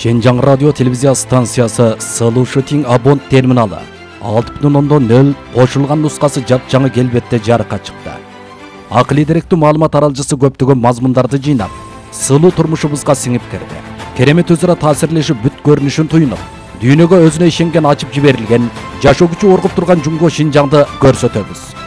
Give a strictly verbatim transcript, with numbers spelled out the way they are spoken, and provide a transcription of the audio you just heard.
Шенжаң радио телевизия станциясы Сылу Шутинг Абон терминалы алты бүтүн ондон нөл кошулган нускасы жапжаңы келбетте жарыкка чыкты. Акылий деректүү маалымат аралжысы көптөгөн мазмундарды жыйнап, сылуу турмушубузга сиңип кирди. Керемет өзара таасирлешип бүт көрүнүшүн туюнуп, дүйнөгө өзүнө ишенген ачып жиберилген, жашоо күчү оргуп турган Жумго Шинжаңды көрсөтөбүз.